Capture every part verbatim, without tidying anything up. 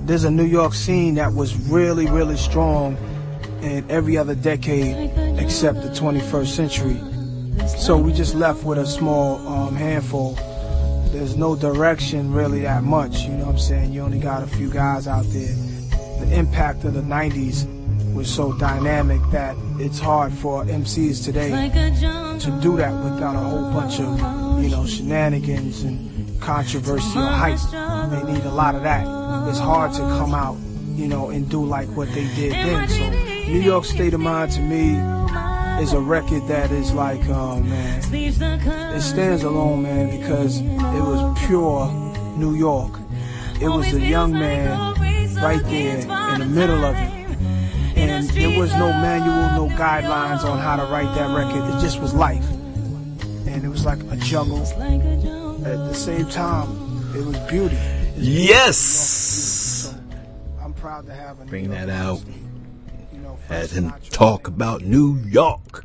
there's a New York scene that was really, really strong in every other decade except the twenty-first century. So we just left with a small um, handful. There's no direction really that much, you know what I'm saying? You only got a few guys out there. The impact of the nineties was so dynamic that it's hard for M Cs today to do that without a whole bunch of, you know, shenanigans and controversy or hype. They need a lot of that. It's hard to come out, you know, and do like what they did then. So New York State of Mind to me is a record that is like, oh man, it stands alone, man, because it was pure New York. It was a young man right there in the middle of it. And there was no manual, no guidelines on how to write that record. It just was life. And it was like a jungle. At the same time, it was beauty. Yes! So I'm proud to have a Bring that out. Had him talk about New York.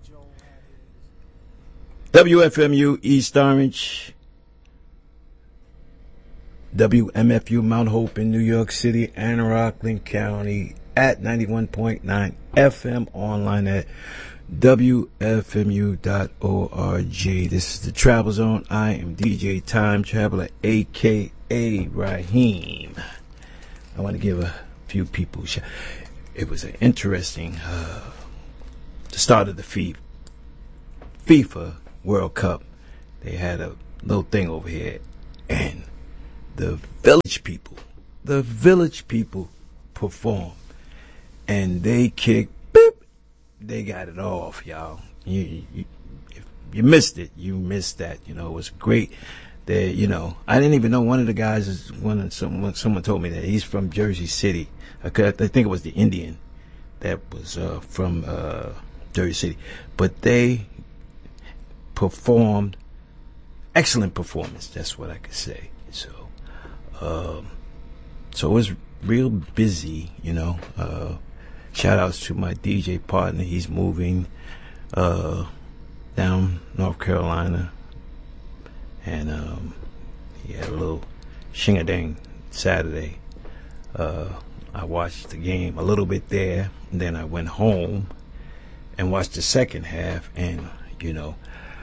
W F M U East Orange. W M F U Mount Hope in New York City and Rockland County at ninety-one point nine F M, online at W F M U dot org. This is the Travel Zone. I am D J Time Traveler, a k a. Raheem. I want to give a few people a shout. It was an interesting, uh, the start of the FIFA, FIFA World Cup. They had a little thing over here, and the village people, the village people performed, and they kicked, beep, they got it off, y'all. You, you, if you missed it, you missed that. You know, it was great. They, you know, I didn't even know one of the guys is one of someone. Someone told me that he's from Jersey City. I, could, I think it was the Indian that was uh, from uh, Jersey City, but they performed excellent performance. That's what I could say. So, um, so it was real busy, you know. Uh, shout outs to my D J partner. He's moving uh, down North Carolina, and um, he had a little shingadang Saturday. Uh, I watched the game a little bit there, and then I went home and watched the second half, and, you know,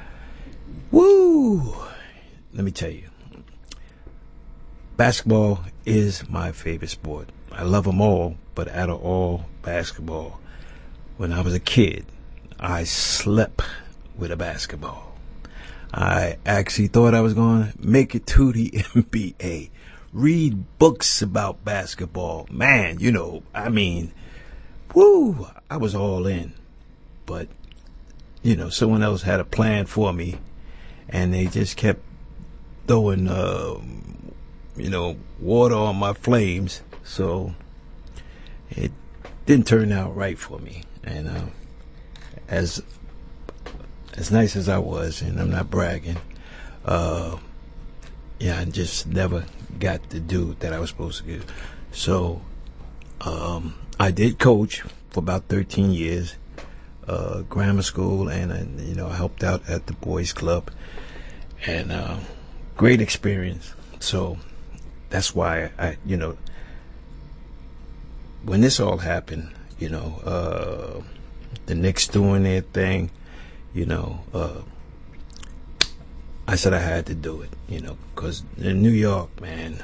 woo! Let me tell you, basketball is my favorite sport. I love them all, but out of all, basketball. When I was a kid, I slept with a basketball. I actually thought I was going to make it to the N B A. Read books about basketball. Man, you know, I mean, woo, I was all in. But, you know, someone else had a plan for me, and they just kept throwing, uh, you know, water on my flames. So it didn't turn out right for me. And uh, as as nice as I was, and I'm not bragging, uh, yeah, I just never got the do that I was supposed to do. So um, I did coach for about thirteen years, uh, grammar school, and I, you know, helped out at the boys club, and uh, great experience. So that's why I, you know, when this all happened, you know, uh, the Knicks doing their thing, you know, uh, I said I had to do it, you know, because in New York, man,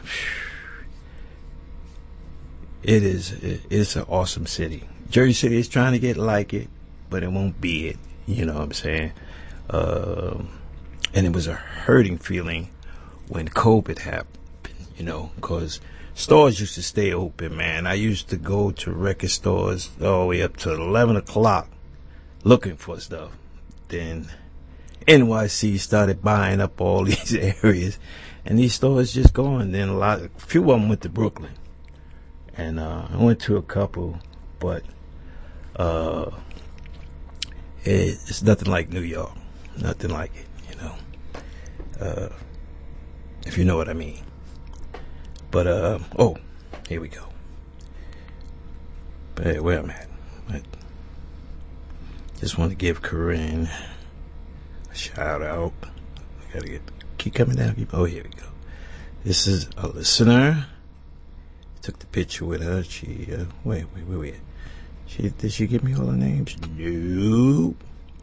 it is, it's an awesome city. Jersey City is trying to get like it, but it won't be it, you know what I'm saying? Uh, and it was a hurting feeling when COVID happened, you know, because stores used to stay open, man. I used to go to record stores all the way up to eleven o'clock looking for stuff. Then N Y C started buying up all these areas, and these stores just going. Then a lot, a few of them went to Brooklyn, and uh, I went to a couple, but uh, it, it's nothing like New York, nothing like it, you know. Uh, if you know what I mean. But uh, oh, here we go. But hey, where I'm at, I just want to give Corinne a shout out. I gotta get keep coming down. Keep, oh, here we go. This is a listener took the picture with her. She, uh, wait, wait, wait, wait. She, did she give me all her names? No.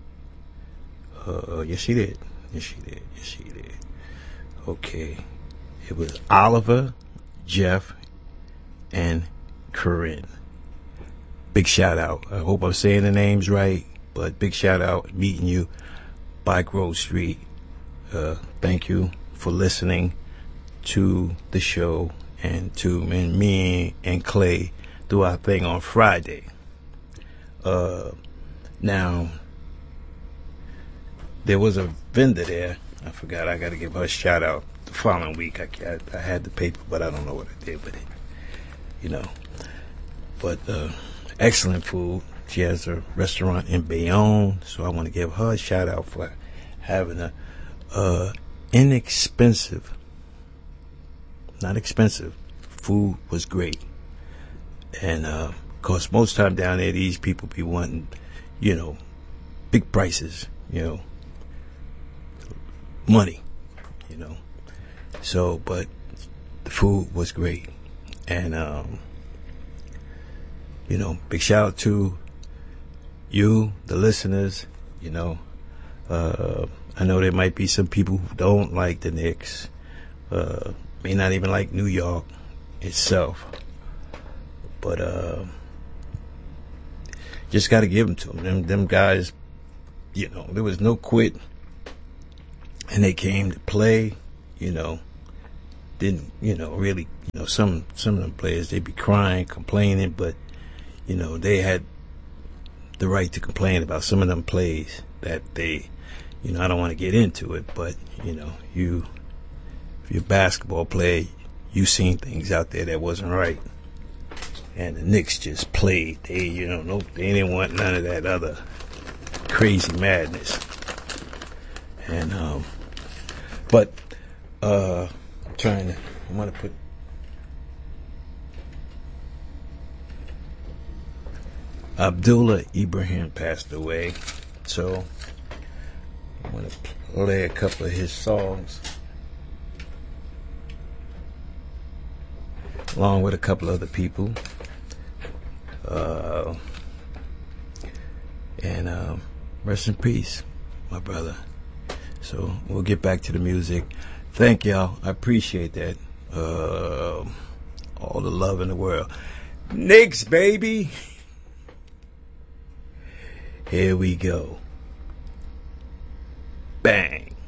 Uh, yes, she did. Yes, she did. Yes, she did. Okay. It was Oliver, Jeff, and Corinne. Big shout out. I hope I'm saying the names right, but big shout out meeting you by Grove Street. Uh, thank you for listening to the show and to and me and Clay do our thing on Friday. Uh, now, there was a vendor there. I forgot. I got to give her a shout out. The following week, I, I, I had the paper, but I don't know what I did with it. You know. But uh, excellent food. She has a restaurant in Bayonne, so I want to give her a shout out for having a uh, inexpensive, not expensive, food was great. And uh, of course, most time down there, these people be wanting, you know, big prices, you know, money, you know. So, but the food was great. And, um, you know, big shout out to you, the listeners, you know. Uh, I know there might be some people who don't like the Knicks, uh, may not even like New York itself. But, uh, just got to give them to them. them. Them guys, you know, there was no quit. And they came to play, you know, didn't, you know, really, you know, some, some of them players, they'd be crying, complaining, but, you know, they had the right to complain about some of them plays that they, you know, I don't want to get into it, but, you know, you, if you're a basketball player, you seen things out there that wasn't right. And the Knicks just played. They, you know, no, they didn't want none of that other crazy madness. And, um, but, uh, I'm trying to, I want to put, Abdullah Ibrahim passed away, so I want to play a couple of his songs, along with a couple other people, uh, and, um, rest in peace, my brother. So we'll get back to the music. Thank y'all. I appreciate that. Uh, all the love in the world. Knicks, baby. Here we go. Bang.